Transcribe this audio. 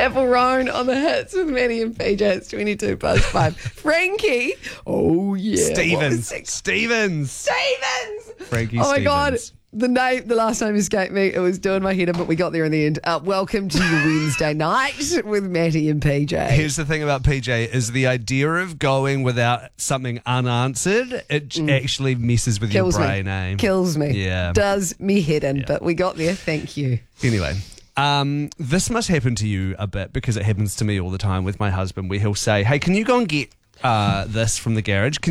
Chapel Roan on the hits with Maddie and PJ. It's 22 past 5. Frankie. Oh, yeah. Stevens. Frankie Oh, my Stevens. God. The last name escaped me. It was doing my head in, but we got there in the end. Welcome to the Wednesday night with Matty and PJ. Here's the thing about PJ is the idea of going without something unanswered, it actually messes with Kills your me. brain, eh? Kills me. Yeah. Does me head in, but we got there. Thank you. Anyway, this must happen to you a bit because it happens to me all the time with my husband where he'll say, hey, can you go and get this from the garage?